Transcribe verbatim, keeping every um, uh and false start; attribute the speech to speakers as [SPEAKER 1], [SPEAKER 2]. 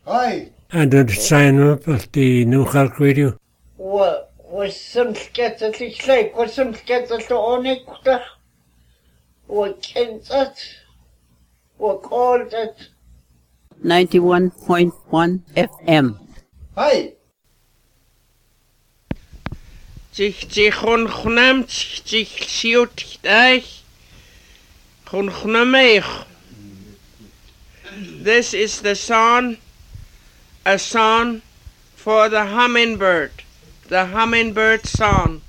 [SPEAKER 1] Hi.
[SPEAKER 2] And the sign up of the New Halk Radio.
[SPEAKER 1] What was some scatter like? Was some scatter to onik? What can that? What called it?
[SPEAKER 3] ninety-one point one F M.
[SPEAKER 1] Hi.
[SPEAKER 4] Zich zich ongenaam zich ziet echt ongenaam. This is the song, a song for the hummingbird, the hummingbird song.